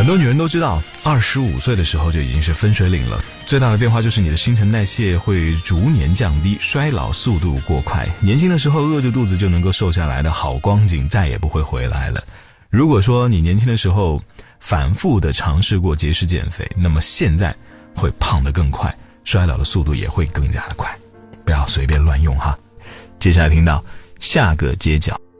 很多女人都知道25岁的时候就已经是分水岭了，最大的变化就是你的新陈代谢会逐年降低，衰老速度过快，年轻的时候饿着肚子就能够瘦下来的好光景再也不会回来了。如果说你年轻的时候反复的尝试过节食减肥，那么现在会胖得更快，衰老的速度也会更加的快，不要随便乱用哈。接下来听到下个街角。